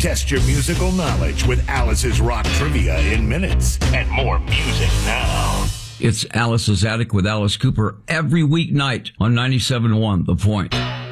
Test your musical knowledge with Alice's Rock Trivia in minutes. And more music now. It's Alice's Attic with Alice Cooper every weeknight on 97.1 The Point.